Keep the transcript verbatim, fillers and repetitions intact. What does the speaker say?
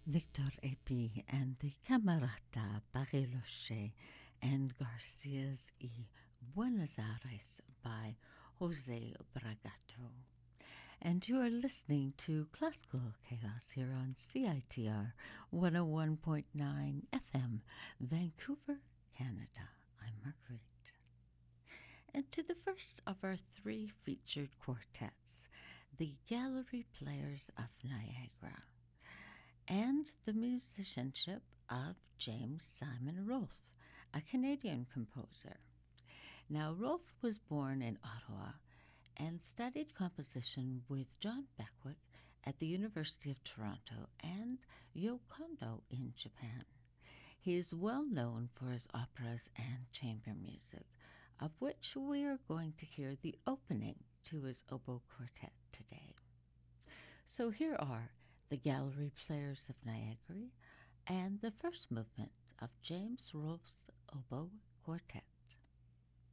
Victor Epi and the Camerata Bariloche and Garcia's y Buenos Aires by Jose Bragato. And you are listening to Classical Chaos here on C I T R one oh one point nine F M, Vancouver, Canada. I'm Marguerite. And to the first of our three featured quartets, the Gallery Players of Niagara, and the musicianship of James Simon Rolfe, a Canadian composer. Now, Rolfe was born in Ottawa and studied composition with John Beckwith at the University of Toronto and Yo Kondo in Japan. He is well known for his operas and chamber music, of which we are going to hear the opening to his oboe quartet today. So here are the Gallery Players of Niagara and the first movement of James Rolfe's oboe quartet.